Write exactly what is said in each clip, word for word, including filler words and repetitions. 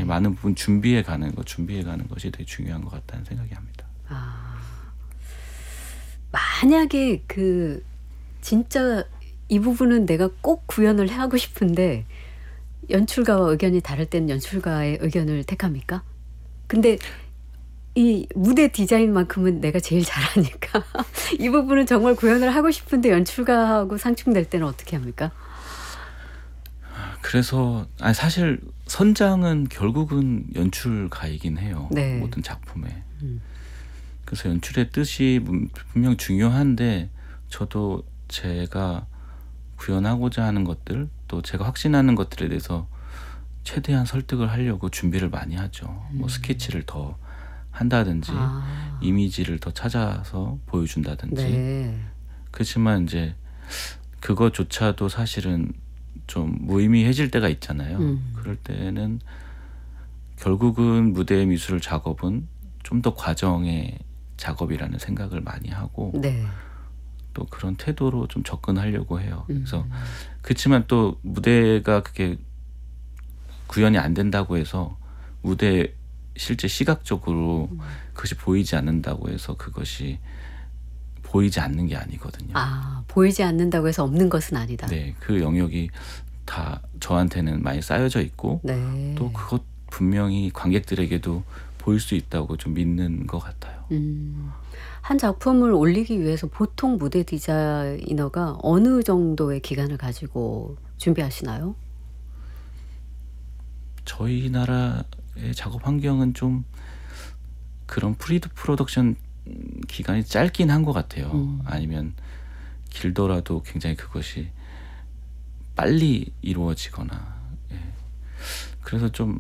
많은 부분 준비해 가는 것, 준비해 가는 것이 되게 중요한 것 같다는 생각이 합니다. 아, 만약에 그 진짜 이 부분은 내가 꼭 구현을 하고 싶은데 연출가와 의견이 다를 때는 연출가의 의견을 택합니까? 근데 이 무대 디자인만큼은 내가 제일 잘하니까 이 부분은 정말 구현을 하고 싶은데 연출가하고 상충될 때는 어떻게 합니까? 그래서 아니 사실 선장은 결국은 연출가이긴 해요. 네. 모든 작품에. 음. 그래서 연출의 뜻이 분명 중요한데 저도 제가 구현하고자 하는 것들 또 제가 확신하는 것들에 대해서 최대한 설득을 하려고 준비를 많이 하죠. 음. 뭐 스케치를 더 한다든지 아. 이미지를 더 찾아서 보여준다든지. 네. 그렇지만 이제 그거조차도 사실은 좀 무의미해질 때가 있잖아요. 음. 그럴 때는 결국은 무대 미술 작업은 좀 더 과정의 작업이라는 생각을 많이 하고 네. 또 그런 태도로 좀 접근하려고 해요. 음. 그래서 그렇지만 또 무대가 그게 구현이 안 된다고 해서 무대 실제 시각적으로 음. 그것이 보이지 않는다고 해서 그것이 보이지 않는 게 아니거든요. 아, 보이지 않는다고 해서 없는 것은 아니다. 네, 그 영역이 다 저한테는 많이 쌓여져 있고 네. 또 그것 분명히 관객들에게도 보일 수 있다고 좀 믿는 것 같아요. 음. 한 작품을 올리기 위해서 보통 무대 디자이너가 어느 정도의 기간을 가지고 준비하시나요? 저희 나라의 작업 환경은 좀 그런 프리드 프로덕션 기간이 짧긴 한 것 같아요. 음. 아니면 길더라도 굉장히 그것이 빨리 이루어지거나. 예. 그래서 좀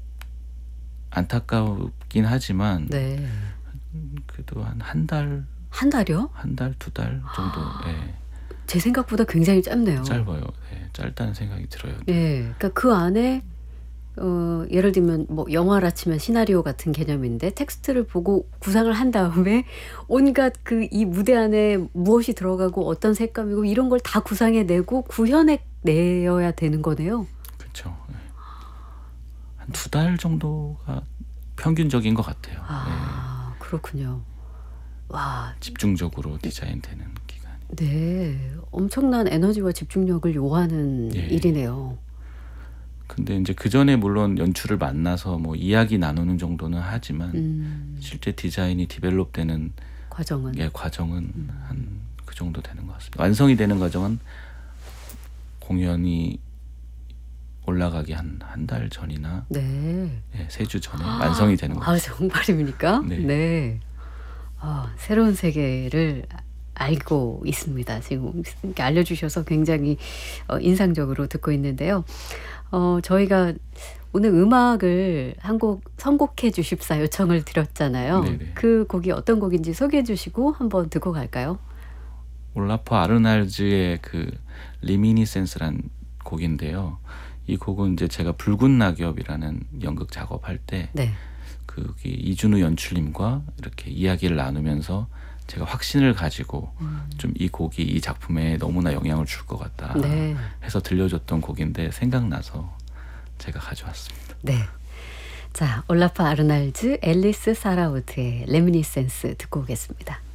안타깝긴 하지만 네. 그래도 한 한 달, 한 달이요? 한 달, 두 달 정도. 예. 제 생각보다 굉장히 짧네요. 짧아요. 예. 짧다는 생각이 들어요. 예. 그러니까 그 안에 어, 예를 들면 뭐 영화라 치면 시나리오 같은 개념인데 텍스트를 보고 구상을 한 다음에 온갖 그 이 무대 안에 무엇이 들어가고 어떤 색감이고 이런 걸 다 구상해 내고 구현해 내어야 되는 거네요. 그렇죠. 예. 한 두 달 정도가 평균적인 것 같아요. 아, 예. 그렇군요. 와, 집중적으로 디자인되는 기간이. 네. 엄청난 에너지와 집중력을 요하는 예. 일이네요. 근데 이제 그 전에 물론 연출을 만나서 뭐 이야기 나누는 정도는 하지만 음, 실제 디자인이 디벨롭되는 과정은. 예, 과정은 한 그 정도 되는 것 같습니다. 완성이 되는 과정은 공연이 올라가기 한 한 달 전이나 네. 예, 세 주 전에 완성이 되는 것 아, 같습니다. 정말입니까? 네. 네. 아, 새로운 세계를 알고 있습니다. 지금 이렇게 알려주셔서 굉장히 어, 인상적으로 듣고 있는데요. 어, 저희가 오늘 음악을 한 곡 선곡해 주십사 요청을 드렸잖아요. 네네. 그 곡이 어떤 곡인지 소개해 주시고 한번 듣고 갈까요? 올라프 아르날즈의 그 리미니센스란 곡인데요. 이 곡은 이제 제가 붉은 낙엽이라는 연극 작업할 때 네. 그 이준우 연출님과 이렇게 이야기를 나누면서 제가 확신을 가지고 음. 좀 이 곡이 이 작품에 너무나 영향을 줄 것 같다 네. 해서 들려줬던 곡인데 생각나서 제가 가져왔습니다. 네. 자, 올라프 아르날즈, 앨리스 사라우드의 레미니센스 듣고 오겠습니다.